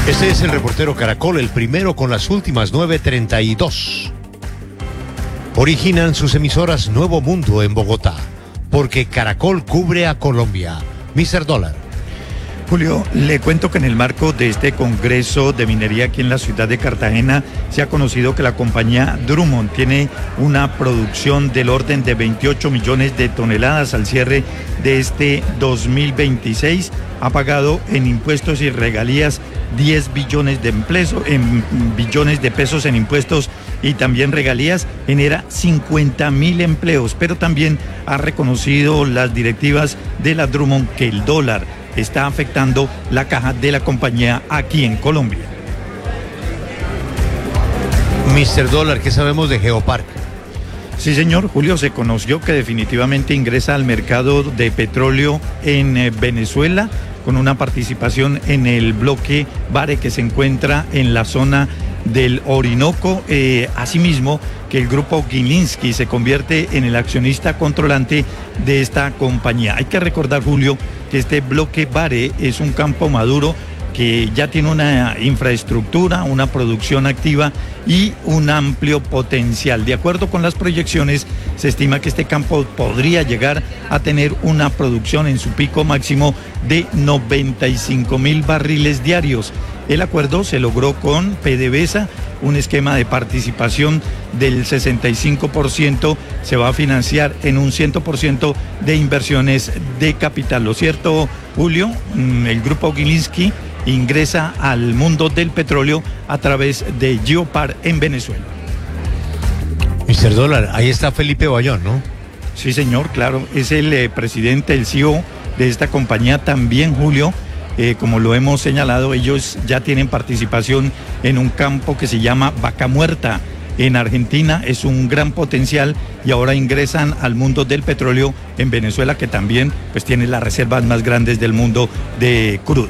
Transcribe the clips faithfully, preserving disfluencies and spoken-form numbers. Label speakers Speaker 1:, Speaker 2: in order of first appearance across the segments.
Speaker 1: Este es el reportero Caracol, el primero con las últimas nueve treinta y dos. Originan sus emisoras Nuevo Mundo en Bogotá, porque Caracol cubre a Colombia. mister Dólar.
Speaker 2: Julio, le cuento que en el marco de este Congreso de Minería aquí en la ciudad de Cartagena se ha conocido que la compañía Drummond tiene una producción del orden de veintiocho millones de toneladas al cierre de este dos mil veintiséis. Ha pagado en impuestos y regalías diez billones de pesos, en billones de pesos en impuestos y también regalías, genera cincuenta mil empleos, pero también ha reconocido las directivas de la Drummond que el dólar está afectando la caja de la compañía aquí en Colombia.
Speaker 1: mister Dólar, ¿qué sabemos de Geopark?
Speaker 2: Sí, señor, Julio, se conoció que definitivamente ingresa al mercado de petróleo en eh, Venezuela con una participación en el bloque Vare que se encuentra en la zona del Orinoco. Eh, asimismo, que el grupo Gilinski se convierte en el accionista controlante de esta compañía. Hay que recordar, Julio, que este bloque Vare es un campo maduro que ya tiene una infraestructura, una producción activa y un amplio potencial. De acuerdo con las proyecciones, se estima que este campo podría llegar a tener una producción en su pico máximo de noventa y cinco mil barriles diarios. El acuerdo se logró con PDVSA, un esquema de participación del sesenta y cinco por ciento, se va a financiar en un cien por ciento de inversiones de capital. Lo cierto, Julio, el grupo Gilinski ingresa al mundo del petróleo a través de Geopark en Venezuela.
Speaker 1: mister Dólar, ahí está Felipe Bayón, ¿no?
Speaker 2: Sí, señor, claro, es el eh, presidente, el C E O de esta compañía también, Julio. Eh, como lo hemos señalado, ellos ya tienen participación en un campo que se llama Vaca Muerta en Argentina, es un gran potencial y ahora ingresan al mundo del petróleo en Venezuela, que también pues tiene las reservas más grandes del mundo de crudo.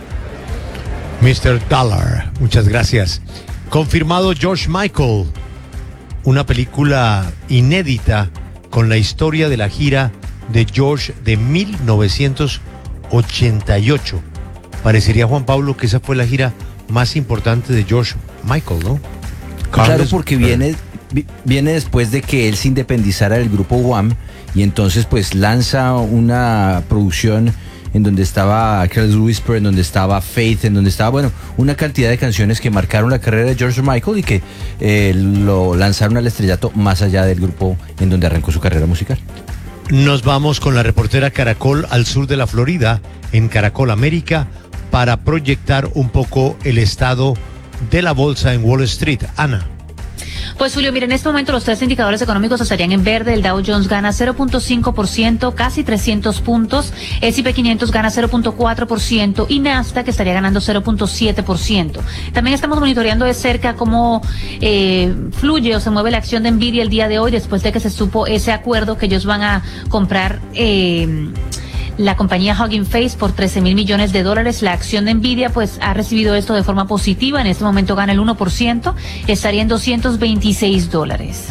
Speaker 1: mister Dollar, muchas gracias. Confirmado George Michael, una película inédita con la historia de la gira de George de mil novecientos ochenta y ocho. Parecería, Juan Pablo, que esa fue la gira más importante de George Michael, ¿no?
Speaker 3: Claro,
Speaker 1: Carlos,
Speaker 3: porque viene, viene después de que él se independizara del grupo Wham y entonces pues lanza una producción en donde estaba Careless Whisper, en donde estaba Faith, en donde estaba, bueno, una cantidad de canciones que marcaron la carrera de George Michael y que eh, lo lanzaron al estrellato más allá del grupo en donde arrancó su carrera musical.
Speaker 1: Nos vamos con la reportera Caracol al sur de la Florida, en Caracol América, para proyectar un poco el estado de la bolsa en Wall Street. Ana.
Speaker 4: Pues Julio, mira, en este momento los tres indicadores económicos estarían en verde. El Dow Jones gana cero punto cinco por ciento, casi trescientos puntos. S y P quinientos gana cero punto cuatro por ciento y Nasdaq estaría ganando cero punto siete por ciento. También estamos monitoreando de cerca cómo eh, fluye o se mueve la acción de Nvidia el día de hoy después de que se supo ese acuerdo que ellos van a comprar eh, la compañía Hugging Face por trece mil millones de dólares. La acción de Nvidia pues ha recibido esto de forma positiva. En este momento gana el uno por ciento, estaría en doscientos veintiséis dólares.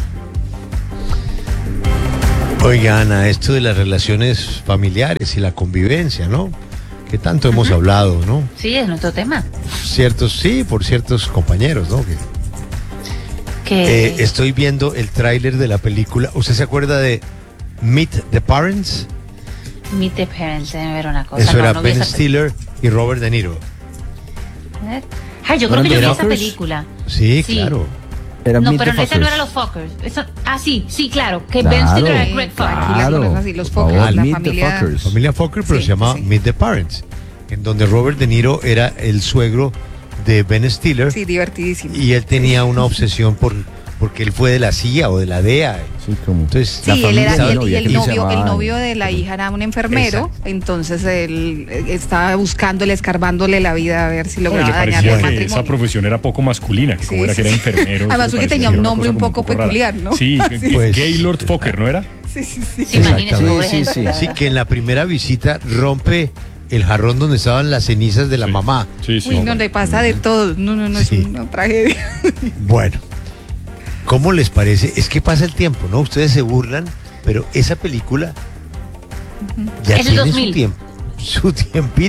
Speaker 1: Oiga, Ana, esto de las relaciones familiares y la convivencia, ¿no? Que tanto hemos uh-huh. hablado, ¿no?
Speaker 4: Sí, es nuestro tema.
Speaker 1: Ciertos, sí, por ciertos compañeros, ¿no? Que,
Speaker 4: que...
Speaker 1: Eh, estoy viendo el tráiler de la película. ¿Usted se acuerda de Meet the Parents?
Speaker 4: Meet the Parents, déjame ver una cosa.
Speaker 1: Eso
Speaker 4: no,
Speaker 1: era
Speaker 4: no
Speaker 1: Ben Stiller y Robert De Niro.
Speaker 4: Ay, yo creo que yo vi esa película.
Speaker 1: Sí, sí. claro.
Speaker 3: Era
Speaker 4: no,
Speaker 3: Meet
Speaker 4: pero
Speaker 3: the
Speaker 4: ese no
Speaker 3: Fuckers.
Speaker 4: era los Fuckers. Eso, ah, sí, sí, claro. Que
Speaker 3: Claro,
Speaker 4: Ben Stiller era Greg Fucker.
Speaker 3: claro.
Speaker 5: Así, los Fokker, la
Speaker 3: Meet
Speaker 5: familia...
Speaker 3: the Fuckers.
Speaker 1: Familia Fokker, pero
Speaker 5: Sí,
Speaker 1: se llamaba
Speaker 5: sí.
Speaker 1: Meet the Parents, en donde Robert De Niro era el suegro de Ben Stiller.
Speaker 5: Sí, divertidísimo.
Speaker 1: Y él tenía una obsesión por porque él fue de la C I A o de la D E A.
Speaker 3: Sí, como...
Speaker 1: Entonces,
Speaker 5: Sí,
Speaker 1: la
Speaker 5: él
Speaker 1: familia
Speaker 5: era, y el, y el
Speaker 3: y se
Speaker 5: novio,
Speaker 3: llamaba-
Speaker 5: el novio de la hija era un enfermero,
Speaker 1: Exacto.
Speaker 5: entonces él eh, estaba buscándole, escarbándole la vida a ver si
Speaker 6: Oye,
Speaker 5: lograba
Speaker 6: le
Speaker 5: dañarle
Speaker 6: parecía
Speaker 5: el
Speaker 6: que
Speaker 5: matrimonio.
Speaker 6: esa profesión era poco masculina, que
Speaker 5: Sí,
Speaker 6: como era
Speaker 5: sí,
Speaker 6: que era
Speaker 5: sí.
Speaker 6: enfermero.
Speaker 5: Además,
Speaker 6: eso
Speaker 5: porque
Speaker 6: parecía
Speaker 5: tenía un
Speaker 6: una
Speaker 5: nombre
Speaker 6: cosa
Speaker 5: un
Speaker 6: como
Speaker 5: poco
Speaker 6: rara.
Speaker 5: peculiar, ¿no?
Speaker 6: Sí,
Speaker 5: Sí.
Speaker 1: Pues-
Speaker 6: Gaylord Fokker, ¿no era?
Speaker 5: Sí, sí, sí.
Speaker 4: Sí, imagínese,
Speaker 3: Sí,
Speaker 4: pobre
Speaker 3: sí,
Speaker 4: gente.
Speaker 3: sí.
Speaker 1: Sí, que en la primera visita rompe el jarrón donde estaban las cenizas de la
Speaker 6: Sí.
Speaker 1: mamá.
Speaker 6: Sí, sí.
Speaker 5: Uy, no, le pasa de todo. No, no, no,
Speaker 1: Sí.
Speaker 5: es una tragedia.
Speaker 1: Bueno, ¿cómo les parece? Es que pasa el tiempo, ¿no? Ustedes se burlan, pero esa película ya
Speaker 4: Es el
Speaker 1: tiene
Speaker 4: dos
Speaker 1: su
Speaker 4: mil.
Speaker 1: tiempo, su tiempito.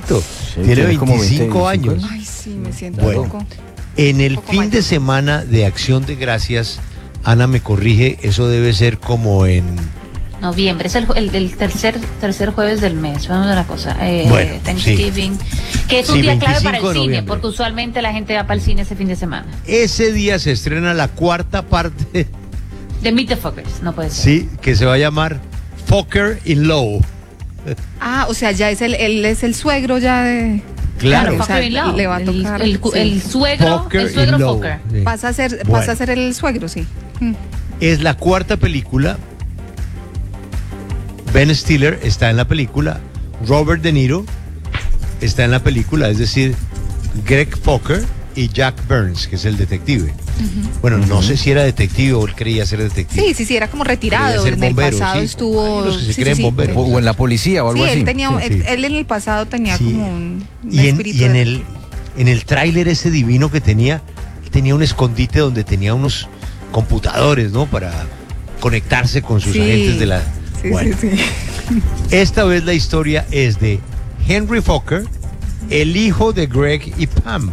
Speaker 3: Sí,
Speaker 1: Tiene
Speaker 3: como
Speaker 1: veinticinco años.
Speaker 5: Ay, sí, me siento
Speaker 1: Bueno.
Speaker 5: un poco.
Speaker 1: En el
Speaker 5: Un poco
Speaker 1: fin
Speaker 5: mayor.
Speaker 1: de semana de Acción de Gracias, Ana me corrige, eso debe ser como en...
Speaker 4: Noviembre, es el, el, el tercer tercer jueves del mes. Vamos a ver una cosa. Eh,
Speaker 1: Bueno,
Speaker 4: Thanksgiving, que es un
Speaker 1: Sí,
Speaker 4: día clave para el
Speaker 1: veinticinco de
Speaker 4: cine,
Speaker 1: noviembre.
Speaker 4: porque usualmente la gente va para el cine ese fin de semana.
Speaker 1: Ese día se estrena la cuarta parte,
Speaker 4: The Meet the Fuckers, no puede ser.
Speaker 1: sí, que se va a llamar Fucker in Law.
Speaker 5: Ah, o sea, ya es el, él es el suegro ya de...
Speaker 1: Claro.
Speaker 5: o sea,
Speaker 4: Fucker in Law.
Speaker 5: le va a
Speaker 4: El-
Speaker 5: tocar,
Speaker 4: El, cu-
Speaker 5: sí.
Speaker 4: el suegro,
Speaker 1: Fucker
Speaker 4: el suegro
Speaker 1: in Law.
Speaker 4: fucker.
Speaker 1: Sí.
Speaker 5: Pasa a ser,
Speaker 1: Bueno.
Speaker 5: pasa a ser el suegro, sí. Mm.
Speaker 1: Es la cuarta película. Ben Stiller está en la película. Robert De Niro está en la película, es decir, Greg Fokker y Jack Burns, que es el detective. Bueno, no sé si era detective o él creía ser detective.
Speaker 5: Sí, sí, sí, era como retirado.
Speaker 1: Quería ser
Speaker 5: En el
Speaker 1: bombero,
Speaker 5: pasado
Speaker 1: sí.
Speaker 5: estuvo.
Speaker 1: Hay unos que se
Speaker 5: sí,
Speaker 1: creen
Speaker 5: sí, sí.
Speaker 1: bomberos.
Speaker 3: O, o en la policía o algo
Speaker 5: Sí,
Speaker 3: así.
Speaker 5: él tenía,
Speaker 1: Sí,
Speaker 5: él,
Speaker 1: sí.
Speaker 5: él en el pasado tenía
Speaker 1: Sí.
Speaker 5: como un, un
Speaker 1: Y en,
Speaker 5: espíritu
Speaker 1: y en
Speaker 5: de-
Speaker 1: el en el tráiler ese divino que tenía, tenía un escondite donde tenía unos computadores, ¿no? Para conectarse con sus
Speaker 5: Sí.
Speaker 1: agentes de la...
Speaker 5: Sí,
Speaker 1: Bueno,
Speaker 5: sí, sí.
Speaker 1: esta vez la historia es de Henry Fokker, el hijo de Greg y Pam.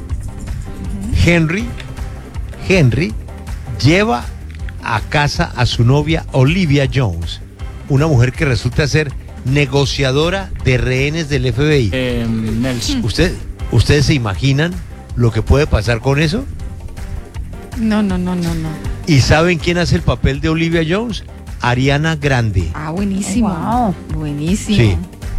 Speaker 1: Henry, Henry lleva a casa a su novia Olivia Jones, una mujer que resulta ser negociadora de rehenes del F B I.
Speaker 7: Eh, Nelson.
Speaker 1: ¿Usted, ¿Ustedes se imaginan lo que puede pasar con eso?
Speaker 5: No, no, no, no, no.
Speaker 1: ¿Y saben quién hace el papel de Olivia Jones? Ariana Grande.
Speaker 5: Ah, buenísimo.
Speaker 4: Wow.
Speaker 5: Buenísimo.
Speaker 1: Sí.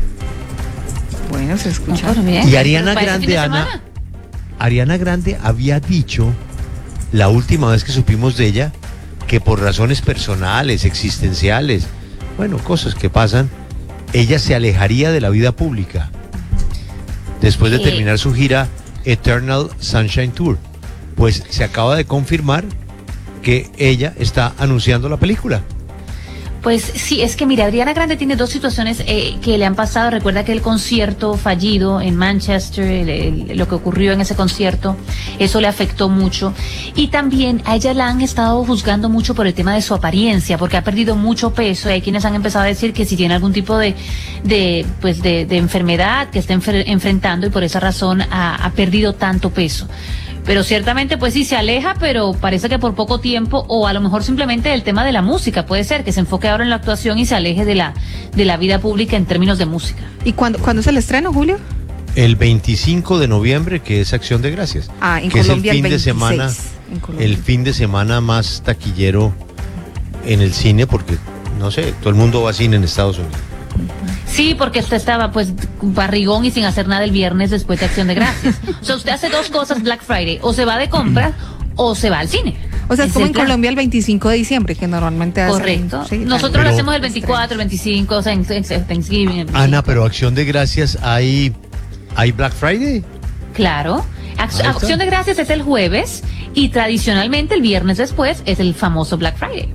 Speaker 5: Bueno, se
Speaker 4: No,
Speaker 5: escucha.
Speaker 4: pero bien.
Speaker 1: Y Ariana
Speaker 4: ¿Para ese fin de
Speaker 1: Grande, Ana,
Speaker 4: semana?
Speaker 1: Ariana Grande había dicho la última vez que supimos de ella que por razones personales, existenciales, bueno, cosas que pasan, ella se alejaría de la vida pública después de
Speaker 4: Sí.
Speaker 1: terminar su gira Eternal Sunshine Tour. Pues se acaba de confirmar que ella está anunciando la película.
Speaker 4: Pues sí, es que mira, Ariana Grande tiene dos situaciones eh, que le han pasado. Recuerda que el concierto fallido en Manchester, el- el- lo que ocurrió en ese concierto, eso le afectó mucho. Y también a ella la han estado juzgando mucho por el tema de su apariencia, porque ha perdido mucho peso. Y hay quienes han empezado a decir que si tiene algún tipo de, de pues de, de enfermedad que está enfer- enfrentando y por esa razón ha, ha perdido tanto peso. Pero ciertamente, pues sí, se aleja, pero parece que por poco tiempo, o a lo mejor simplemente el tema de la música, puede ser que se enfoque ahora en la actuación y se aleje de la, de la vida pública en términos de música.
Speaker 5: ¿Y cuándo, cuándo es el estreno, Julio?
Speaker 1: El veinticinco de noviembre, que es Acción de Gracias.
Speaker 5: Ah, en
Speaker 1: que
Speaker 5: Colombia
Speaker 1: es el fin
Speaker 5: el
Speaker 1: de
Speaker 5: veintiséis,
Speaker 1: semana,
Speaker 5: en Colombia.
Speaker 1: el fin de semana más taquillero en el cine, porque no sé, todo el mundo va a cine en Estados Unidos.
Speaker 4: Sí, porque usted estaba pues barrigón y sin hacer nada el viernes después de Acción de Gracias. O sea, usted hace dos cosas Black Friday, o se va de compras o se va al cine.
Speaker 5: O sea, es
Speaker 4: Ese
Speaker 5: como
Speaker 4: el
Speaker 5: en
Speaker 4: plan.
Speaker 5: Colombia el veinticinco de diciembre, que normalmente hacen.
Speaker 4: Correcto.
Speaker 5: sí,
Speaker 4: Nosotros
Speaker 1: Pero-
Speaker 4: lo hacemos el veinticuatro, el veinticinco, o sea, en, en- en Thanksgiving. el
Speaker 1: Ana,
Speaker 4: veinticinco.
Speaker 1: pero Acción de Gracias hay, hay Black Friday.
Speaker 4: Claro. Ac-
Speaker 1: Ahí está.
Speaker 4: Acción de Gracias es el jueves y tradicionalmente el viernes después es el famoso Black Friday.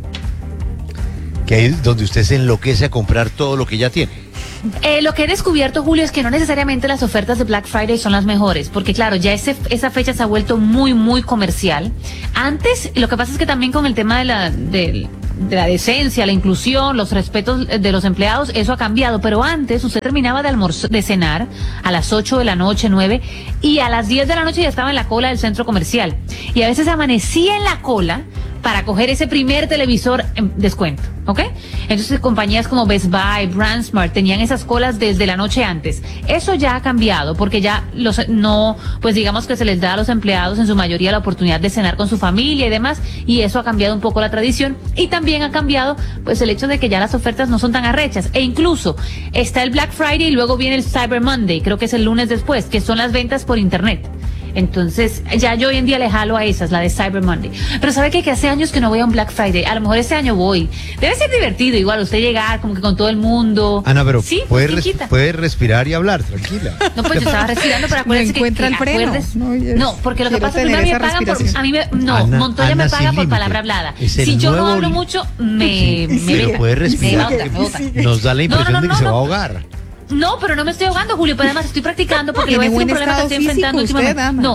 Speaker 1: Que es donde usted se enloquece a comprar todo lo que ya tiene.
Speaker 4: Eh, lo que he descubierto, Julio, es que no necesariamente las ofertas de Black Friday son las mejores, porque claro, ya ese, esa fecha se ha vuelto muy, muy comercial. Antes, lo que pasa es que también con el tema de la, de, de la decencia, la inclusión, los respetos de los empleados, eso ha cambiado, pero antes usted terminaba de almorzar, de cenar a las ocho de la noche, nueve, y a las diez de la noche ya estaba en la cola del centro comercial. Y a veces amanecía en la cola para coger ese primer televisor en descuento, ¿ok? Entonces compañías como Best Buy, BrandSmart tenían esas colas desde la noche antes. Eso ya ha cambiado porque ya los no, pues digamos que se les da a los empleados en su mayoría la oportunidad de cenar con su familia y demás, y eso ha cambiado un poco la tradición y también ha cambiado pues el hecho de que ya las ofertas no son tan arrechas, e incluso está el Black Friday y luego viene el Cyber Monday, creo que es el lunes después, que son las ventas por internet. Entonces, ya yo hoy en día le jalo a esas, la de Cyber Monday. Pero ¿sabe qué? Que hace años que no voy a un Black Friday. A lo mejor este año voy. Debe ser divertido igual, usted llegar como que con todo el mundo.
Speaker 1: Ana, pero
Speaker 4: sí,
Speaker 1: puede,
Speaker 4: pues,
Speaker 1: res-
Speaker 4: quita.
Speaker 1: puede respirar y hablar, tranquila.
Speaker 4: No, pues yo estaba respirando, pero acuérdense que,
Speaker 5: encuentra
Speaker 4: que
Speaker 5: el freno.
Speaker 4: acuérdese-
Speaker 5: No, ya es-
Speaker 4: No, porque lo que
Speaker 5: quiero
Speaker 4: pasa es que a
Speaker 5: tener
Speaker 4: mí me
Speaker 5: esa
Speaker 4: pagan por,
Speaker 5: respiración.
Speaker 4: a mí me, no,
Speaker 1: Ana-
Speaker 4: Montoya
Speaker 1: Ana
Speaker 4: me
Speaker 1: sin
Speaker 4: paga por
Speaker 1: límite.
Speaker 4: palabra hablada.
Speaker 1: Es el
Speaker 4: Si yo no
Speaker 1: nuevo
Speaker 4: hablo
Speaker 1: li-
Speaker 4: mucho, me, me
Speaker 1: Pero
Speaker 4: veta.
Speaker 1: puede
Speaker 4: Me
Speaker 1: respirar.
Speaker 4: bota, me bota.
Speaker 1: Nos da la impresión
Speaker 4: No, no,
Speaker 1: de que
Speaker 4: no,
Speaker 1: se
Speaker 4: no.
Speaker 1: va a ahogar.
Speaker 4: No, pero no me estoy ahogando, Julio, pero además estoy practicando porque le voy a
Speaker 5: Tiene
Speaker 4: decir un
Speaker 5: buen
Speaker 4: problema que
Speaker 5: estado
Speaker 4: estoy enfrentando
Speaker 5: físico usted,
Speaker 4: últimamente.
Speaker 5: Ana.
Speaker 4: No,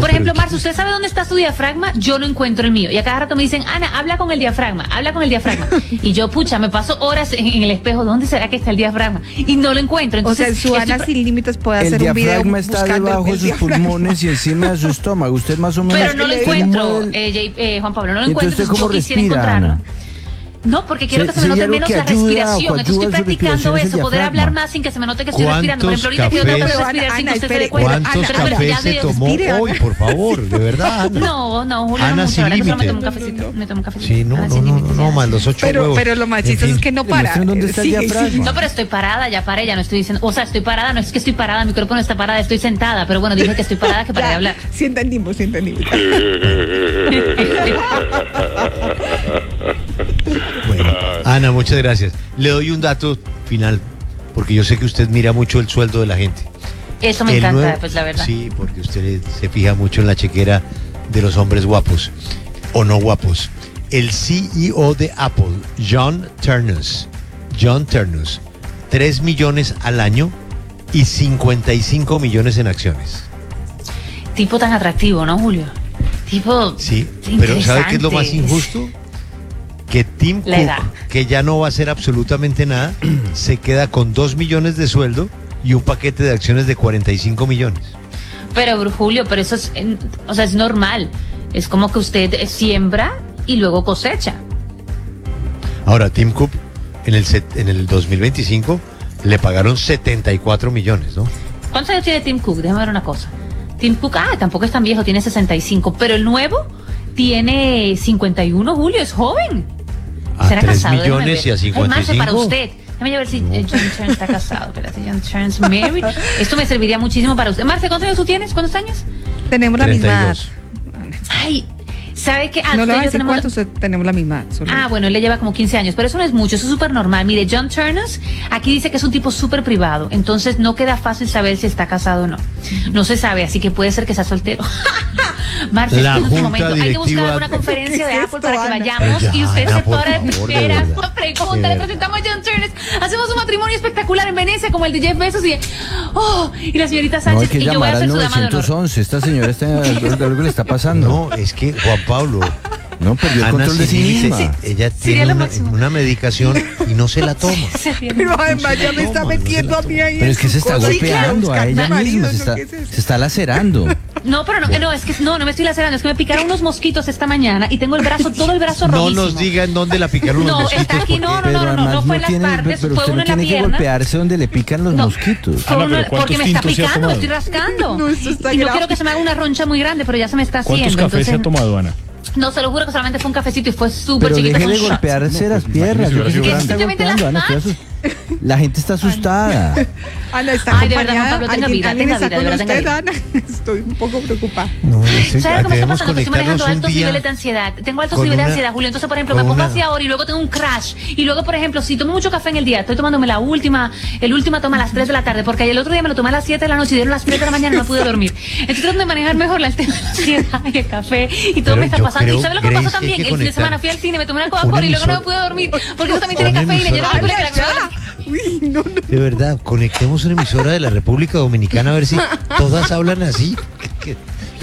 Speaker 4: Por
Speaker 1: pero
Speaker 4: ejemplo,
Speaker 1: ¿qué?
Speaker 4: Marcio, ¿usted sabe dónde está su diafragma? Yo no encuentro el mío. Y a cada rato me dicen, Ana, habla con el diafragma, habla con el diafragma. Y yo, pucha, me paso horas en, en el espejo, ¿dónde será que está el diafragma? Y no lo encuentro.
Speaker 5: O sea,
Speaker 4: Entonces,
Speaker 5: su
Speaker 4: estoy
Speaker 5: Ana
Speaker 4: pr-
Speaker 5: sin límites puede
Speaker 3: El
Speaker 5: hacer un video
Speaker 3: diafragma está
Speaker 5: buscando
Speaker 3: debajo
Speaker 5: el
Speaker 3: de sus
Speaker 5: diafragma.
Speaker 3: pulmones y encima de su estómago. Usted más o menos.
Speaker 4: Pero no lo
Speaker 5: le
Speaker 4: encuentro,
Speaker 3: mueve-
Speaker 4: eh, Jay- eh, Juan Pablo, no lo
Speaker 3: ¿Y
Speaker 4: encuentro.
Speaker 3: entonces cómo
Speaker 4: yo quisiera
Speaker 3: respira,
Speaker 4: encontrarlo.
Speaker 3: Ana?
Speaker 4: No, porque quiero
Speaker 3: Se-
Speaker 4: que se me
Speaker 3: sería
Speaker 4: note
Speaker 3: algo
Speaker 4: menos
Speaker 3: que
Speaker 4: la
Speaker 3: ayuda o
Speaker 4: respiración. Entonces
Speaker 3: coadyuva
Speaker 4: estoy
Speaker 3: en su
Speaker 4: practicando
Speaker 3: respiración,
Speaker 4: eso,
Speaker 3: ese
Speaker 4: poder
Speaker 3: diafragma.
Speaker 4: hablar más sin que se me note que estoy respirando. Por ejemplo, ahorita que yo
Speaker 1: ¿Cuántos
Speaker 4: tengo que
Speaker 1: cafés-
Speaker 4: respirar sin
Speaker 5: Ana,
Speaker 4: que usted se
Speaker 5: espere,
Speaker 4: dé cuenta.
Speaker 1: ¿Cuántos
Speaker 5: Ana,
Speaker 4: Pero bueno,
Speaker 1: cafés
Speaker 4: ya
Speaker 1: se
Speaker 4: me-
Speaker 1: tomó
Speaker 5: respire,
Speaker 1: hoy,
Speaker 5: Ana.
Speaker 1: por favor? De verdad, Ana.
Speaker 4: No, no, Julio,
Speaker 1: Ana,
Speaker 4: no mucho.
Speaker 1: sin
Speaker 4: Ahora yo solo me
Speaker 1: límite.
Speaker 4: tomo un cafecito. Me tomo un cafecito.
Speaker 1: Sí, no,
Speaker 4: Ana,
Speaker 1: no,
Speaker 4: sin
Speaker 1: no,
Speaker 4: límite,
Speaker 1: no,
Speaker 4: ya.
Speaker 1: más los ocho
Speaker 5: Pero,
Speaker 1: huevos.
Speaker 5: pero lo más
Speaker 1: En
Speaker 5: chistoso
Speaker 1: fin.
Speaker 5: es que no para.
Speaker 3: Demuestren dónde está el
Speaker 5: Sigue,
Speaker 3: diafragma.
Speaker 5: sigue.
Speaker 4: No, pero estoy parada, ya paré, ya no estoy diciendo, o sea, estoy parada, no es que estoy parada, mi cuerpo no está parada, estoy sentada, pero bueno, dije que estoy parada, que paré de
Speaker 5: Ya,
Speaker 4: hablar.
Speaker 5: sí entendimos, sí entendimos.
Speaker 1: Bueno, Ana, muchas gracias. Le doy un dato final, porque yo sé que usted mira mucho el sueldo de la gente.
Speaker 4: Eso me
Speaker 1: El
Speaker 4: encanta,
Speaker 1: nuevo-
Speaker 4: pues la verdad.
Speaker 1: Sí, porque usted se fija mucho en la chequera de los hombres guapos o no guapos. El C E O de Apple, John Ternus, John Ternus, tres millones al año y cincuenta y cinco millones en acciones.
Speaker 4: Tipo tan atractivo, ¿no, Julio? Tipo.
Speaker 1: Sí, pero ¿sabe qué es lo más
Speaker 4: interesante.
Speaker 1: injusto? Que Tim
Speaker 4: La
Speaker 1: Cook,
Speaker 4: edad.
Speaker 1: que ya no va a hacer absolutamente nada, se queda con dos millones de sueldo y un paquete de acciones de cuarenta y cinco millones.
Speaker 4: Pero, Bru- Julio, pero eso es, en- o sea, es normal. Es como que usted eh, siembra y luego cosecha.
Speaker 1: Ahora, Tim Cook en el, set- en el dos mil veinticinco le pagaron setenta y cuatro millones, ¿no?
Speaker 4: ¿Cuántos años tiene Tim Cook? Déjame ver una cosa. Tim Cook, ah, tampoco es tan viejo, tiene sesenta y cinco, pero el nuevo tiene cincuenta y uno, Julio, es joven.
Speaker 1: A
Speaker 4: ¿Será
Speaker 1: tres
Speaker 4: casado? Déjame
Speaker 1: millones
Speaker 4: ver.
Speaker 1: y a
Speaker 4: Ay,
Speaker 1: cincuenta y
Speaker 4: Marce, para
Speaker 1: cinco.
Speaker 4: usted. Déjame ver si eh, John Turns está casado. Espérate, John Turns married. Esto me serviría muchísimo para usted. Marce, ¿cuántos años tú tienes? ¿Cuántos años?
Speaker 5: Tenemos la misma edad.
Speaker 1: treinta y dos.
Speaker 4: Ay, ¿sabe qué? Ah,
Speaker 5: No le
Speaker 4: usted
Speaker 5: voy a
Speaker 4: y yo
Speaker 5: decir
Speaker 4: tenemos la-
Speaker 5: cuántos, eh, tenemos la misma edad. solo-
Speaker 4: Ah, bueno, él le lleva como quince años, pero eso no es mucho, eso es súper normal. Mire, John Turnus, aquí dice que es un tipo súper privado, entonces no queda fácil saber si está casado o no. No se sabe, así que puede ser que sea soltero. Marce,
Speaker 1: La
Speaker 4: este no es
Speaker 1: junta
Speaker 4: el momento. Hay que buscar
Speaker 1: directiva-
Speaker 4: alguna conferencia de
Speaker 5: ¿Qué es
Speaker 4: Apple
Speaker 5: esto,
Speaker 4: para que
Speaker 5: Ana?
Speaker 4: vayamos
Speaker 1: Ya,
Speaker 4: y usted
Speaker 1: Ana,
Speaker 4: se
Speaker 1: por
Speaker 4: para de
Speaker 1: favor, de
Speaker 4: primera.
Speaker 1: verdad.
Speaker 4: Una pregunta,
Speaker 1: De
Speaker 4: le
Speaker 1: verdad.
Speaker 4: presentamos a John Turnus. Hacemos un matrimonio espectacular en Venecia como el de Jeff Bezos y, oh, y la señorita
Speaker 3: No, hay
Speaker 4: Sánchez
Speaker 3: que
Speaker 4: y yo voy
Speaker 3: llamar
Speaker 4: a
Speaker 3: al
Speaker 4: ser su dama de honor.
Speaker 3: nueve once. Esta señora está algo, algo le está pasando.
Speaker 1: No, es que Juan Pablo,
Speaker 3: No, perdió el
Speaker 1: Ana
Speaker 3: control de sí
Speaker 1: Sin
Speaker 3: misma.
Speaker 1: Límite, ella
Speaker 4: Sería
Speaker 1: tiene
Speaker 4: lo
Speaker 1: una,
Speaker 4: máximo.
Speaker 1: una medicación y no se la toma.
Speaker 5: Pero además ya me está
Speaker 1: toma, no se
Speaker 5: metiendo
Speaker 1: la
Speaker 5: a mí ahí.
Speaker 3: Pero
Speaker 5: en
Speaker 3: es que
Speaker 5: su
Speaker 3: se está
Speaker 5: cosa. Sí, claro,
Speaker 3: golpeando a
Speaker 5: buscar
Speaker 3: ella
Speaker 5: marido,
Speaker 3: misma, se
Speaker 5: ¿no?
Speaker 3: está,
Speaker 5: ¿Qué es eso?
Speaker 3: se está lacerando.
Speaker 4: No, pero no, no, es que no, no me estoy lacerando, es que me picaron unos mosquitos esta mañana y tengo el brazo, todo el brazo
Speaker 1: No
Speaker 4: rojísimo.
Speaker 1: nos diga en dónde la picaron los
Speaker 4: No,
Speaker 1: mosquitos.
Speaker 4: está aquí,
Speaker 1: porque-
Speaker 4: no, no,
Speaker 3: Pero
Speaker 4: no, no,
Speaker 3: además
Speaker 4: no fue en las
Speaker 3: tiene,
Speaker 4: partes,
Speaker 3: pero
Speaker 4: fue
Speaker 3: usted
Speaker 4: uno
Speaker 3: no
Speaker 4: en la
Speaker 3: tiene que
Speaker 4: pierna.
Speaker 3: golpearse donde le pican los
Speaker 4: No.
Speaker 3: mosquitos.
Speaker 4: Fue
Speaker 6: Ana,
Speaker 4: uno-
Speaker 6: pero ¿cuántos
Speaker 4: porque me está
Speaker 6: tintos se ha
Speaker 4: picando, me
Speaker 6: tomado?
Speaker 4: estoy rascando.
Speaker 5: No, esto está
Speaker 4: y no
Speaker 5: grave.
Speaker 4: quiero que se me haga una roncha muy grande, pero ya se me está haciendo.
Speaker 6: ¿Cuántos cafés se ha
Speaker 4: entonces-
Speaker 6: tomado, Ana?
Speaker 4: No, se lo juro que solamente fue un cafecito y fue súper
Speaker 3: Pero
Speaker 4: chiquito.
Speaker 3: deje
Speaker 4: fue
Speaker 3: de
Speaker 4: un shot.
Speaker 3: golpearse las
Speaker 6: pues,
Speaker 3: piernas.
Speaker 6: imagínese,
Speaker 3: Yo creo que
Speaker 6: hubiera
Speaker 3: está
Speaker 6: sido
Speaker 4: grande.
Speaker 3: golpeando, Ana, estoy asus- La gente está asustada.
Speaker 5: Ana está
Speaker 4: Ay, de verdad,
Speaker 5: acompañada.
Speaker 4: Juan Pablo, tenga
Speaker 5: ¿Alguien,
Speaker 4: vida,
Speaker 5: alguien
Speaker 4: tenga
Speaker 5: está
Speaker 4: vida,
Speaker 5: con
Speaker 4: de verdad,
Speaker 5: usted,
Speaker 4: tenga
Speaker 5: Ana? Estoy un poco preocupada.
Speaker 1: No, ese-
Speaker 4: ¿Sabes lo que me está
Speaker 1: debemos
Speaker 4: pasando? Que estoy manejando
Speaker 1: conectarnos un
Speaker 4: altos
Speaker 1: día
Speaker 4: niveles de ansiedad. Tengo altos
Speaker 1: con
Speaker 4: niveles de
Speaker 1: una-
Speaker 4: ansiedad, Julio. Entonces, por ejemplo,
Speaker 1: con
Speaker 4: me pongo
Speaker 1: una-
Speaker 4: así ahora y luego tengo un crash. Y luego, por ejemplo, si tomo mucho café en el día, estoy tomándome la última, el última toma a las tres de la tarde, porque el otro día me lo tomé a las siete de la noche y dieron las tres de la mañana y no pude dormir. Entonces trato de manejar mejor la el tema de la ansiedad y el café y todo
Speaker 1: Pero
Speaker 4: me está
Speaker 1: yo
Speaker 4: pasando.
Speaker 1: creo,
Speaker 4: ¿Y sabes lo que
Speaker 1: Grace,
Speaker 4: pasó
Speaker 1: que hay
Speaker 4: también?
Speaker 1: que
Speaker 4: El fin de
Speaker 1: conectar
Speaker 4: semana fui al cine, me tomé una
Speaker 1: una
Speaker 4: Coca-Cola y luego no me
Speaker 1: emisora-
Speaker 4: pude dormir, porque eso también tiene
Speaker 1: una
Speaker 4: cafeína. Yo no
Speaker 1: emisora-
Speaker 4: me acuerdo que la
Speaker 5: Ya. Uy, no, no.
Speaker 1: De verdad, conectemos una emisora de la República Dominicana a ver si todas hablan así. Que-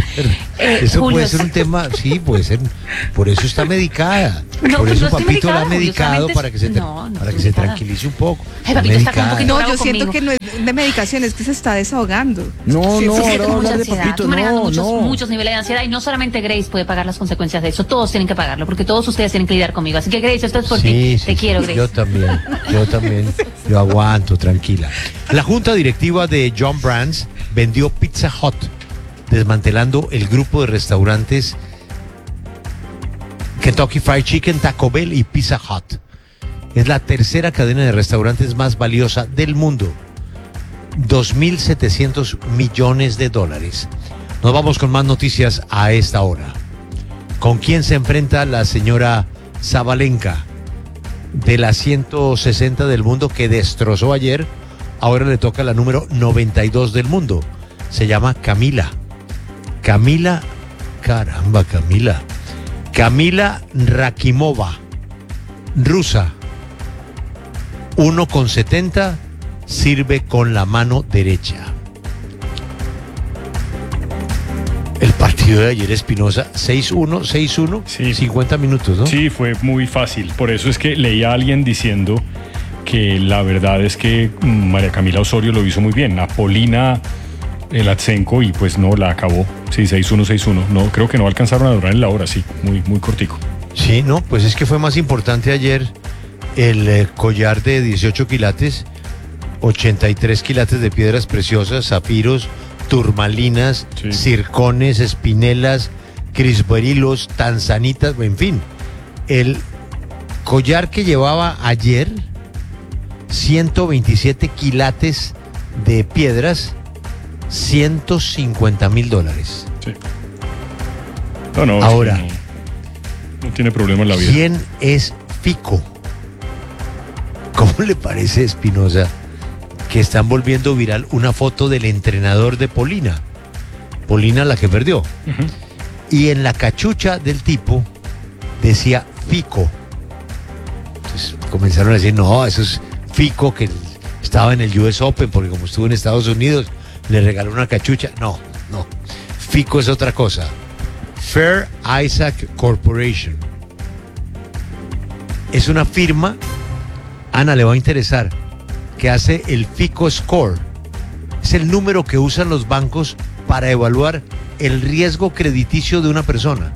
Speaker 4: Eh,
Speaker 1: Eso
Speaker 4: Julio,
Speaker 1: puede ser un tema, sí, puede ser. Por eso está medicada.
Speaker 4: No,
Speaker 1: por
Speaker 4: no
Speaker 1: eso
Speaker 4: estoy
Speaker 1: Papito la ha
Speaker 4: medicada, Julio,
Speaker 1: medicado
Speaker 4: solamente
Speaker 1: para que se,
Speaker 4: es-
Speaker 1: tra-
Speaker 4: no, no
Speaker 1: para que
Speaker 4: estoy
Speaker 1: se
Speaker 4: medicada.
Speaker 1: tranquilice un poco.
Speaker 4: Ay,
Speaker 1: Está
Speaker 4: Papito está como un poquito
Speaker 5: No,
Speaker 4: bravo
Speaker 5: yo siento
Speaker 4: conmigo.
Speaker 5: que no es de medicación, es que se está desahogando.
Speaker 3: No,
Speaker 5: Sí,
Speaker 3: no,
Speaker 5: sí,
Speaker 4: Sí,
Speaker 3: ahora
Speaker 4: tengo
Speaker 3: va a
Speaker 4: mucha
Speaker 3: hablar de
Speaker 4: ansiedad.
Speaker 3: Papito,
Speaker 4: Estoy manejando
Speaker 3: no,
Speaker 4: muchos,
Speaker 3: no.
Speaker 4: muchos niveles de ansiedad y no solamente Grace puede pagar las consecuencias de eso, todos tienen que pagarlo, porque todos ustedes tienen que lidiar conmigo. Así que Grace, esto es por ti.
Speaker 1: Sí, sí,
Speaker 4: Te
Speaker 1: sí,
Speaker 4: quiero, Grace.
Speaker 1: Yo también, yo también. Yo aguanto, tranquila. La junta directiva de John Brands vendió Pizza Hut, desmantelando el grupo de restaurantes Kentucky Fried Chicken, Taco Bell y Pizza Hut. Es la tercera cadena de restaurantes más valiosa del mundo. dos mil setecientos millones de dólares. Nos vamos con más noticias a esta hora. ¿Con quién se enfrenta la señora Zabalenka? De la ciento sesenta del mundo que destrozó ayer, ahora le toca la número noventa y dos del mundo. Se llama Camila. Camila, caramba, Camila. Camila Rakimova, rusa. uno con setenta, sirve con la mano derecha. El partido de ayer, Espinosa, seis uno, seis uno,
Speaker 6: Sí.
Speaker 1: cincuenta minutos, ¿no?
Speaker 6: Sí, fue muy fácil. Por eso es que leía a alguien diciendo que la verdad es que mm, María Camila Osorio lo hizo muy bien. Apolina el Atsenko y pues no la acabó. Sí, seis uno, seis uno. No, creo que no alcanzaron a durar en la hora, sí, muy, muy cortico.
Speaker 1: Sí, no, pues es que fue más importante ayer el eh, collar de dieciocho quilates, ochenta y tres quilates de piedras preciosas, zafiros, turmalinas,
Speaker 6: Sí.
Speaker 1: circones, espinelas, crisberilos, tanzanitas, en fin. El collar que llevaba ayer, ciento veintisiete quilates de piedras, ciento cincuenta mil dólares.
Speaker 6: Sí. No, no, es
Speaker 1: Ahora.
Speaker 6: que no, no tiene problema en la vida.
Speaker 1: ¿Quién es Fico? ¿Cómo le parece, Espinosa, que están volviendo viral una foto del entrenador de Polina? Polina, la que perdió.
Speaker 6: Ujú.
Speaker 1: Y en la cachucha del tipo decía Fico. Entonces comenzaron a decir, no, eso es Fico que estaba en el U S Open, porque como estuvo en Estados Unidos, le regaló una cachucha. No, no. Fico es otra cosa. Fair Isaac Corporation. Es una firma, Ana, le va a interesar, que hace el Fico Score. Es el número que usan los bancos para evaluar el riesgo crediticio de una persona.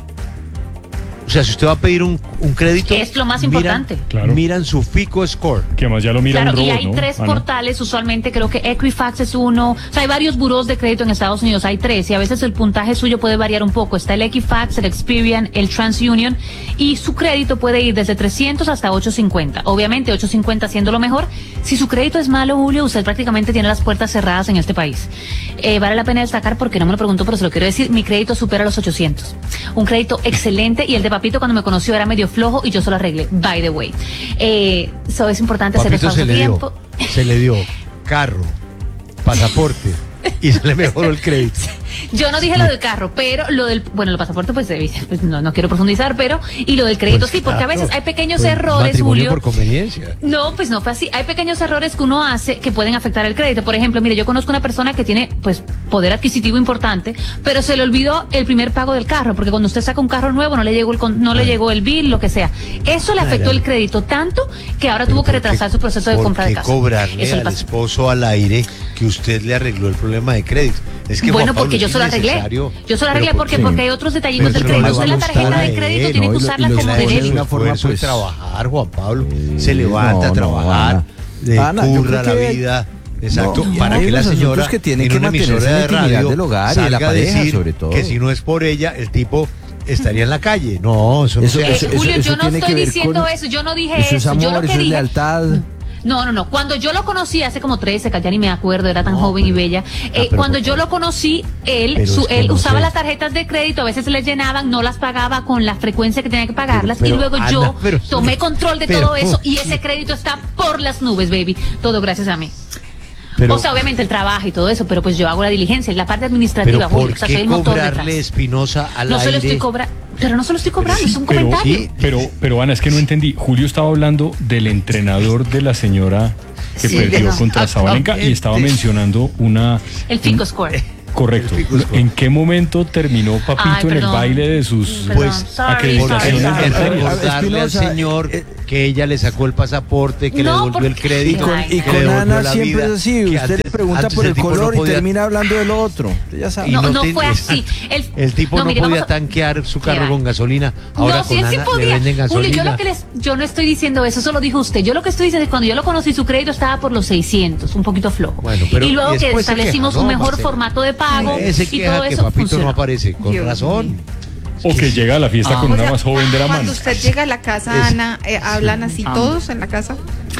Speaker 1: O sea, si usted va a pedir un, un crédito,
Speaker 4: Es lo más
Speaker 1: miran-
Speaker 4: importante.
Speaker 6: Claro.
Speaker 1: miran su Fico Score.
Speaker 6: Que además ya lo mira
Speaker 4: Claro,
Speaker 6: un
Speaker 4: y
Speaker 6: robot,
Speaker 4: hay
Speaker 6: ¿no,
Speaker 4: tres
Speaker 6: Ana?
Speaker 4: portales, usualmente creo que Equifax es uno, o sea, hay varios burós de crédito en Estados Unidos, hay tres, y a veces el puntaje suyo puede variar un poco. Está el Equifax, el Experian, el TransUnion, y su crédito puede ir desde trescientos hasta ochocientos cincuenta. Obviamente, ochocientos cincuenta siendo lo mejor. Si su crédito es malo, Julio, usted prácticamente tiene las puertas cerradas en este país. Eh, vale la pena destacar, porque no me lo preguntó, pero se lo quiero decir, mi crédito supera los ochocientos. Un crédito excelente, y el de Papito cuando me conoció era medio flojo y yo se lo arreglé, by the way. Eh, so es importante hacer
Speaker 1: Papito
Speaker 4: espacio
Speaker 1: se le dio,
Speaker 4: tiempo.
Speaker 1: se le dio carro, pasaporte y se le mejoró el crédito.
Speaker 4: Yo no dije lo del carro, pero lo del, bueno, el pasaporte pues, eh, pues, no, no quiero profundizar, pero, y lo del crédito
Speaker 1: Pues
Speaker 4: sí, porque a
Speaker 1: claro,
Speaker 4: veces hay pequeños
Speaker 1: pues,
Speaker 4: errores,
Speaker 1: matrimonio
Speaker 4: Julio.
Speaker 1: por conveniencia.
Speaker 4: No, pues no fue así. Hay pequeños errores que uno hace que pueden afectar el crédito. Por ejemplo, mire, yo conozco una persona que tiene, pues, poder adquisitivo importante, pero se le olvidó el primer pago del carro, porque cuando usted saca un carro nuevo no le llegó el, con- no le llegó el bill, lo que sea. Eso le afectó
Speaker 1: Claro.
Speaker 4: el crédito tanto que ahora
Speaker 1: Pero
Speaker 4: tuvo que
Speaker 1: ¿por qué-
Speaker 4: retrasar su proceso de
Speaker 1: por
Speaker 4: compra de
Speaker 1: qué
Speaker 4: casa.
Speaker 1: cobrarle
Speaker 4: Eso le
Speaker 1: al
Speaker 4: pasó.
Speaker 1: esposo al aire que usted le arregló el problema de crédito? Es que
Speaker 4: Bueno,
Speaker 1: Juan Pablo,
Speaker 4: porque yo
Speaker 1: es
Speaker 4: se lo arreglé.
Speaker 1: innecesario.
Speaker 4: Yo se lo
Speaker 1: Pero
Speaker 4: arreglé
Speaker 1: ¿por
Speaker 4: porque,
Speaker 1: qué?
Speaker 4: porque hay otros detallitos
Speaker 1: Pero
Speaker 4: del
Speaker 1: eso
Speaker 4: crédito.
Speaker 1: no
Speaker 4: Usted
Speaker 1: le
Speaker 4: la
Speaker 1: gusta
Speaker 4: tarjeta
Speaker 1: a
Speaker 4: de
Speaker 1: él,
Speaker 4: crédito
Speaker 3: ¿no?
Speaker 4: tiene
Speaker 3: Y
Speaker 4: que
Speaker 3: lo-
Speaker 4: usarla
Speaker 3: y lo
Speaker 4: como
Speaker 3: que
Speaker 1: Él ha
Speaker 3: pone
Speaker 1: hecho
Speaker 3: de
Speaker 1: un
Speaker 3: una
Speaker 4: derecho.
Speaker 3: forma,
Speaker 1: esfuerzo de
Speaker 3: pues,
Speaker 1: trabajar, Juan Pablo.
Speaker 3: Eh,
Speaker 1: Se levanta
Speaker 3: no,
Speaker 1: a
Speaker 3: no,
Speaker 1: trabajar,
Speaker 3: Ana.
Speaker 1: le
Speaker 3: Ana, yo
Speaker 1: curra
Speaker 3: creo
Speaker 1: la
Speaker 3: que-
Speaker 1: vida. Exacto,
Speaker 3: No,
Speaker 1: para
Speaker 3: hay
Speaker 1: que la
Speaker 3: unos asuntos
Speaker 1: señora
Speaker 3: que tienen
Speaker 1: en
Speaker 3: que
Speaker 1: una
Speaker 3: mantenerse
Speaker 1: emisora
Speaker 3: en la
Speaker 1: de
Speaker 3: intimidad
Speaker 1: radio
Speaker 3: del hogar y de la
Speaker 1: salga a
Speaker 3: pareja,
Speaker 1: decir
Speaker 3: sobre todo.
Speaker 1: que si no es por ella, el tipo estaría en la calle. No, eso no
Speaker 3: Eso-
Speaker 1: se
Speaker 4: Eh,
Speaker 1: hace.
Speaker 3: eso-
Speaker 4: Julio,
Speaker 3: eso
Speaker 4: yo no
Speaker 3: tiene
Speaker 4: estoy
Speaker 3: que ver
Speaker 4: diciendo
Speaker 3: con-
Speaker 4: eso, yo no dije
Speaker 3: Eso
Speaker 4: eso.
Speaker 3: es
Speaker 4: yo
Speaker 3: amor,
Speaker 4: lo que
Speaker 3: eso es
Speaker 4: dije,
Speaker 3: lealtad.
Speaker 4: No, no, no. Cuando yo lo conocí hace como trece, que ya ni me acuerdo, era tan
Speaker 1: No,
Speaker 4: joven y
Speaker 1: pero-
Speaker 4: bella.
Speaker 1: Ah,
Speaker 4: Eh,
Speaker 1: pero
Speaker 4: cuando
Speaker 1: por
Speaker 4: yo
Speaker 1: favor.
Speaker 4: lo conocí, él,
Speaker 1: Pero
Speaker 4: su,
Speaker 1: es que
Speaker 4: él
Speaker 1: no
Speaker 4: usaba
Speaker 1: sé.
Speaker 4: las tarjetas de crédito, a veces se les llenaban, no las pagaba con la frecuencia que tenía que pagarlas,
Speaker 1: Pero-
Speaker 4: y luego
Speaker 1: pero,
Speaker 4: yo
Speaker 1: Ana, pero-
Speaker 4: tomé control de
Speaker 1: pero-
Speaker 4: todo eso y ese crédito está por las nubes, baby. Todo gracias a mí.
Speaker 1: Pero-
Speaker 4: o sea, obviamente el trabajo y todo eso, pero pues yo hago la diligencia, la parte
Speaker 1: Pero
Speaker 4: administrativa, Julio.
Speaker 1: ¿por
Speaker 4: O sea, soy
Speaker 1: qué
Speaker 4: el motor
Speaker 1: cobrarle
Speaker 4: detrás.
Speaker 1: Espinosa al
Speaker 4: No se lo
Speaker 1: aire?
Speaker 4: estoy cobrando, pero no se lo estoy cobrando, es un
Speaker 6: Pero,
Speaker 4: comentario.
Speaker 1: sí.
Speaker 6: pero, pero Ana, es que no entendí. Julio estaba hablando del entrenador de la señora que
Speaker 4: Sí,
Speaker 6: perdió
Speaker 4: no.
Speaker 6: contra Sabalenka y estaba mencionando una...
Speaker 4: El Fico Score.
Speaker 6: Correcto.
Speaker 1: El Fico Score.
Speaker 6: ¿En qué momento terminó Papito
Speaker 4: Ay,
Speaker 6: en el
Speaker 4: perdón.
Speaker 6: baile de sus
Speaker 4: Perdón.
Speaker 1: Pues,
Speaker 4: Sorry,
Speaker 6: acreditaciones
Speaker 4: sorry, sorry.
Speaker 1: en
Speaker 6: bancarias?
Speaker 1: recordarle al
Speaker 3: Espinosa,
Speaker 1: señor
Speaker 3: eh,
Speaker 1: que ella le sacó el pasaporte, que
Speaker 4: No,
Speaker 1: le devolvió el
Speaker 4: porque-
Speaker 1: crédito,
Speaker 4: Ay,
Speaker 3: Y
Speaker 4: no.
Speaker 1: que
Speaker 3: con
Speaker 1: le devolvió
Speaker 3: Ana
Speaker 1: la
Speaker 3: siempre
Speaker 1: vida,
Speaker 3: es así.
Speaker 1: que
Speaker 3: Usted
Speaker 1: antes-
Speaker 3: le pregunta
Speaker 1: antes
Speaker 3: por el
Speaker 1: tipo no
Speaker 3: color y
Speaker 1: podía-
Speaker 3: termina hablando del otro. Usted ya sabe.
Speaker 1: y
Speaker 4: No, no
Speaker 1: te-
Speaker 4: fue así. El-
Speaker 1: El tipo
Speaker 4: no,
Speaker 1: no,
Speaker 4: mire,
Speaker 1: podía
Speaker 4: vamos a-
Speaker 1: tanquear su carro
Speaker 4: Qué
Speaker 1: con
Speaker 4: va.
Speaker 1: gasolina. Ahora
Speaker 4: no,
Speaker 1: con
Speaker 4: sí, sí
Speaker 1: Ana
Speaker 4: podía.
Speaker 1: le venden gasolina.
Speaker 4: Julio, yo lo que les, yo no estoy diciendo eso, eso lo dijo usted. Yo lo que estoy diciendo es que cuando yo lo conocí, su crédito estaba por los seiscientos, un poquito flojo.
Speaker 1: Bueno, pero
Speaker 4: y luego que
Speaker 1: después se
Speaker 4: establecimos
Speaker 1: queja,
Speaker 4: un
Speaker 1: ¿no,
Speaker 4: mejor
Speaker 1: Marcelo?
Speaker 4: formato de pago
Speaker 1: Ese
Speaker 4: y
Speaker 1: queja
Speaker 4: todo
Speaker 1: que
Speaker 4: eso
Speaker 1: Papito
Speaker 4: funcionó.
Speaker 1: no aparece, con
Speaker 5: Dios
Speaker 1: razón.
Speaker 5: mío.
Speaker 6: O que llega a la fiesta
Speaker 1: Ah.
Speaker 6: con
Speaker 5: O
Speaker 6: una
Speaker 5: sea,
Speaker 6: más joven de la
Speaker 5: Cuando
Speaker 6: mano.
Speaker 5: usted llega a la casa,
Speaker 1: Es-
Speaker 5: Ana, eh, ¿hablan así
Speaker 4: Ah.
Speaker 5: todos en la casa?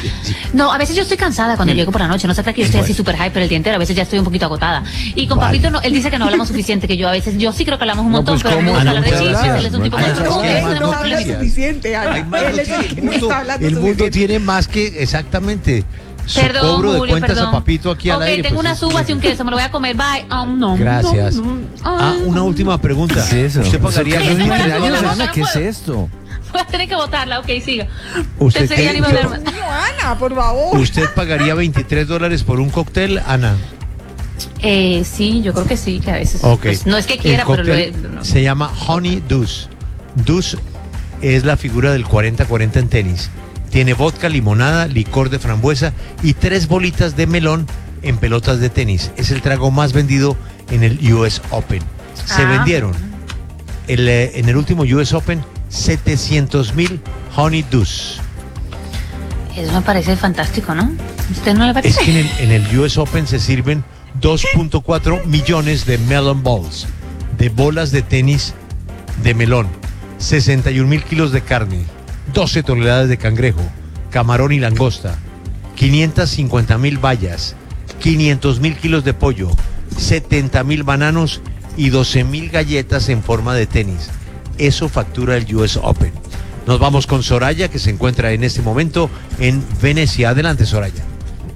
Speaker 4: No, a veces yo estoy cansada cuando llego por la noche. No se trata que yo estoy así súper hyper el día entero. A veces ya estoy un poquito agotada. Y con
Speaker 1: Vale.
Speaker 4: Papito, no, él dice que no hablamos suficiente. Que yo a veces, yo sí creo que hablamos un
Speaker 3: No,
Speaker 4: montón,
Speaker 3: pues,
Speaker 4: pero a mí me
Speaker 3: ¿cómo?
Speaker 4: gusta
Speaker 1: Ah, no
Speaker 4: hablar de
Speaker 1: puede
Speaker 4: chismes.
Speaker 1: hablar.
Speaker 4: Él es un tipo
Speaker 1: No,
Speaker 4: muy
Speaker 1: es que hay
Speaker 4: profundo.
Speaker 1: más
Speaker 5: no habla
Speaker 1: noticias.
Speaker 5: suficiente, Ana.
Speaker 1: Hay más
Speaker 5: Él es el
Speaker 1: noticias.
Speaker 5: que
Speaker 1: El
Speaker 5: no
Speaker 1: mundo,
Speaker 5: está hablando
Speaker 1: el mundo
Speaker 5: suficiente.
Speaker 1: tiene más que exactamente su
Speaker 4: Perdón,
Speaker 1: cobro de
Speaker 4: Julio,
Speaker 1: cuentas
Speaker 4: perdón.
Speaker 1: a Papito aquí al
Speaker 4: Ok,
Speaker 1: aire.
Speaker 4: tengo
Speaker 1: pues,
Speaker 4: unas
Speaker 1: es-
Speaker 4: uvas y un queso, me lo voy a comer. Bye. Um, no,
Speaker 1: Gracias.
Speaker 4: no, no.
Speaker 1: Ah,
Speaker 4: Ay,
Speaker 1: una
Speaker 4: no.
Speaker 1: última pregunta.
Speaker 3: ¿Qué es eso?
Speaker 1: ¿Usted pagaría
Speaker 4: ¿Qué es eso?
Speaker 3: Veinte
Speaker 4: Bueno,
Speaker 3: años,
Speaker 4: no,
Speaker 3: Ana,
Speaker 4: no
Speaker 3: ¿qué es
Speaker 4: puedo.
Speaker 3: esto?
Speaker 4: Voy a tener que botarla. Ok, siga.
Speaker 1: ¿Usted
Speaker 4: Pensé que
Speaker 1: qué-
Speaker 4: ya ni iba a hablar más.
Speaker 5: Coño, Ana, por favor.
Speaker 1: ¿Usted pagaría veintitrés dólares por un cóctel, Ana?
Speaker 4: Eh, sí, yo creo que sí, que a veces.
Speaker 1: Ok.
Speaker 4: Pues, no es que quiera,
Speaker 1: El
Speaker 4: pero lo
Speaker 1: cóctel
Speaker 4: he- no.
Speaker 1: se llama Honey Deuce. Deuce es la figura del cuarenta cuarenta en tenis. Tiene vodka, limonada, licor de frambuesa y tres bolitas de melón en pelotas de tenis. Es el trago más vendido en el U S Open. Se
Speaker 4: Ah.
Speaker 1: vendieron el, eh, en el último U S Open setecientos mil Honey Deuce.
Speaker 4: Eso me parece fantástico, ¿no? ¿Usted no le
Speaker 1: Es
Speaker 4: parece?
Speaker 1: que en el, en el U S Open se sirven dos punto cuatro millones de melon balls, de bolas de tenis de melón, sesenta y un mil kilos de carne, doce toneladas de cangrejo, camarón y langosta, quinientas cincuenta mil bayas, quinientos mil kilos de pollo, setenta mil bananos y doce mil galletas en forma de tenis. Eso factura el U S Open. Nos vamos con Soraya, que se encuentra en este momento en Venecia. Adelante, Soraya.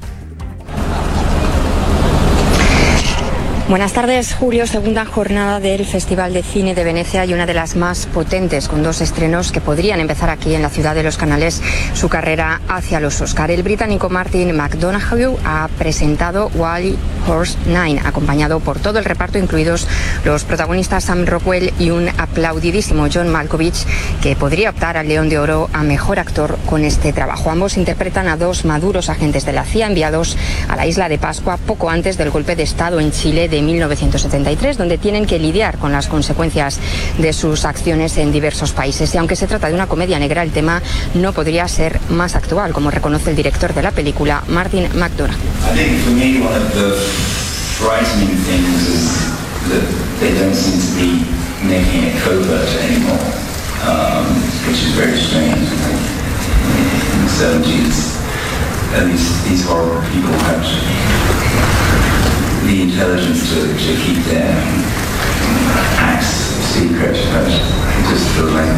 Speaker 7: Buenas tardes, Julio. Segunda jornada del Festival de Cine de Venecia y una de las más potentes, con dos estrenos que podrían empezar aquí en la ciudad de los canales su carrera hacia los Oscar. El británico Martin McDonagh ha presentado Wild Horse Nine, acompañado por todo el reparto, incluidos los protagonistas Sam Rockwell y un aplaudidísimo John Malkovich, que podría optar al León de Oro a Mejor Actor con este trabajo. Ambos interpretan a dos maduros agentes de la C I A enviados a la isla de Pascua poco antes del golpe de Estado en Chile de mil novecientos setenta y tres, donde tienen que lidiar con las consecuencias de sus acciones en diversos países. Y aunque se trata de una comedia negra, el tema no podría ser más actual, como reconoce el director de la película, Martin McDonagh.
Speaker 8: I think for me one of the frightening things is that they don't seem to be making it covert anymore, um, which is very strange. In the seventies, at least these horrible people had the intelligence to, to keep their acts secret, but it just feels like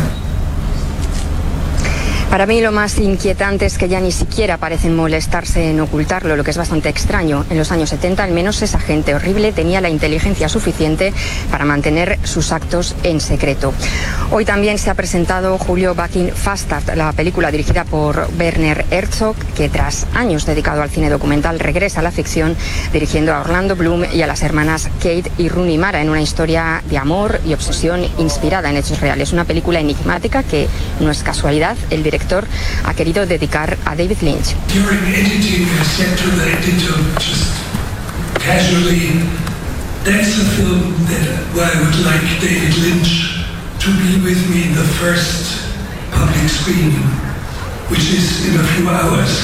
Speaker 7: Para mí lo más inquietante es que ya ni siquiera parecen molestarse en ocultarlo, lo que es bastante extraño. En los años setenta, al menos esa gente horrible tenía la inteligencia suficiente para mantener sus actos en secreto. Hoy también se ha presentado Julio Bucking Fastard, la película dirigida por Werner Herzog, que tras años dedicado al cine documental regresa a la ficción, dirigiendo a Orlando Bloom y a las hermanas Kate y Rooney Mara en una historia de amor y obsesión inspirada en hechos reales. Una película enigmática que no es casualidad, el director ha querido dedicar a David Lynch.
Speaker 9: During editing, I said to the editor just casually, that's a film that where I would like David Lynch to be with me in the first public screening, which is in a few hours.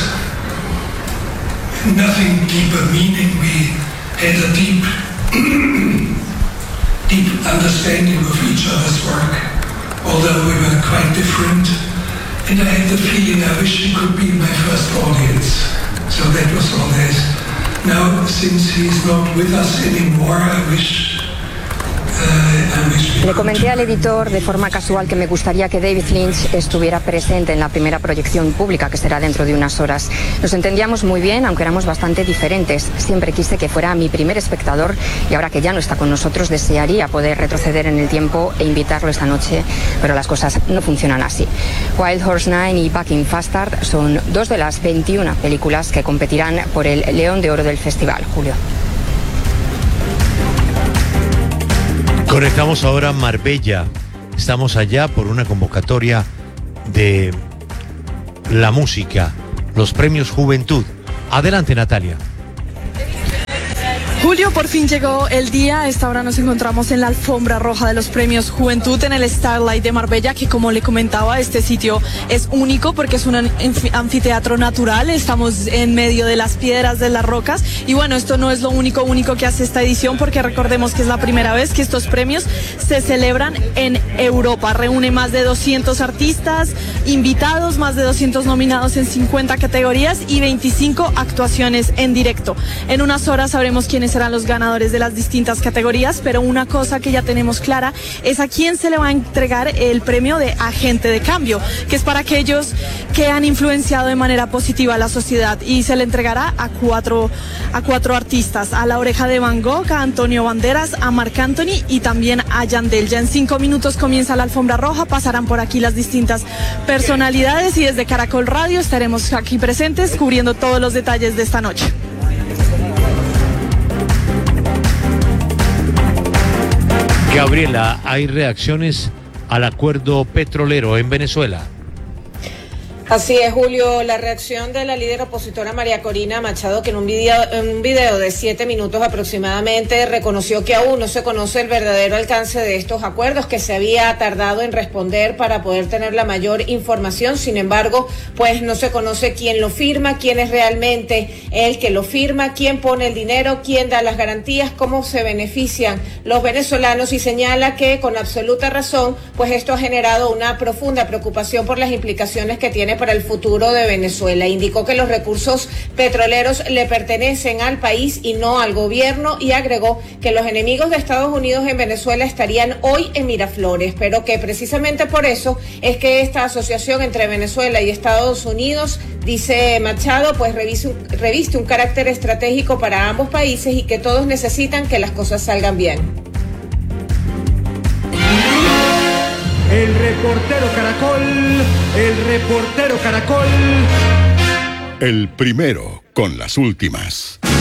Speaker 9: Nothing deeper meaning. We had a deep, deep understanding of each other's work, although we were quite different. And I had the feeling I wish he could be my first audience. So that was all there is. Now, since he's not with us anymore, I wish, uh, I wish we
Speaker 7: Le
Speaker 9: could.
Speaker 7: comenté al editor de forma casual que me gustaría que David Lynch estuviera presente en la primera proyección pública, que será dentro de unas horas. Nos entendíamos muy bien, aunque éramos bastante diferentes. Siempre quise que fuera mi primer espectador y ahora que ya no está con nosotros, desearía poder retroceder en el tiempo e invitarlo esta noche, pero las cosas no funcionan así. Wild Horse Nine y Bucking Fastard son dos de las veintiuna películas que competirán por el León de Oro del festival, Julio.
Speaker 1: Conectamos ahora a Marbella. Estamos allá por una convocatoria de la música, los premios Juventud. Adelante, Natalia.
Speaker 10: Julio, por fin llegó el día. A esta hora nos encontramos en la alfombra roja de los premios Juventud en el Starlight de Marbella, que como le comentaba, este sitio es único porque es un anfi- anfiteatro natural. Estamos en medio de las piedras, de las rocas. Y bueno, esto no es lo único único que hace esta edición, porque recordemos que es la primera vez que estos premios se celebran en Europa. Reúne más de doscientos artistas invitados, más de doscientos nominados en cincuenta categorías y veinticinco actuaciones en directo. En unas horas sabremos quiénes serán los ganadores de las distintas categorías, pero una cosa que ya tenemos clara es a quién se le va a entregar el premio de Agente de Cambio, que es para aquellos que han influenciado de manera positiva a la sociedad, y se le entregará a cuatro, a cuatro artistas: a La Oreja de Van Gogh, a Antonio Banderas, a Marc Anthony y también a Yandel. Ya en cinco minutos comienza la alfombra roja, pasarán por aquí las distintas personalidades y desde Caracol Radio estaremos aquí presentes cubriendo todos los detalles de esta noche.
Speaker 1: Gabriela, hay reacciones al acuerdo petrolero en Venezuela.
Speaker 11: Así es, Julio, la reacción de la líder opositora María Corina Machado, que en un video, en un video de siete minutos aproximadamente reconoció que aún no se conoce el verdadero alcance de estos acuerdos, que se había tardado en responder para poder tener la mayor información. Sin embargo, pues no se conoce quién lo firma, quién es realmente el que lo firma, quién pone el dinero, quién da las garantías, cómo se benefician los venezolanos, y señala que con absoluta razón, pues esto ha generado una profunda preocupación por las implicaciones que tiene para el futuro de Venezuela. Indicó que los recursos petroleros le pertenecen al país y no al gobierno, y agregó que los enemigos de Estados Unidos en Venezuela estarían hoy en Miraflores, pero que precisamente por eso es que esta asociación entre Venezuela y Estados Unidos, dice Machado, pues reviste un, reviste un carácter estratégico para ambos países y que todos necesitan que las cosas salgan bien.
Speaker 12: El reportero Caracol, el reportero Caracol.
Speaker 13: El primero con las últimas.